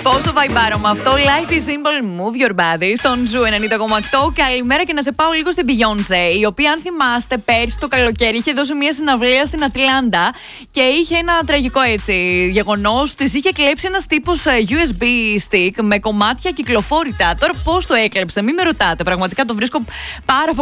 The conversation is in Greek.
Πόσο βαϊμπάρω με αυτό. Life is simple, move your body. Στον Ζου 90,8. Καλημέρα και να σε πάω λίγο στην Beyoncé, η οποία, αν θυμάστε, πέρσι το καλοκαίρι είχε δώσει μια συναυλία στην Ατλάντα και είχε ένα τραγικό γεγονός. Της είχε κλέψει ένας τύπος USB stick με κομμάτια κυκλοφόρητα. Τώρα πώς το έκλεψε, μην με ρωτάτε. Πραγματικά το βρίσκω πάρα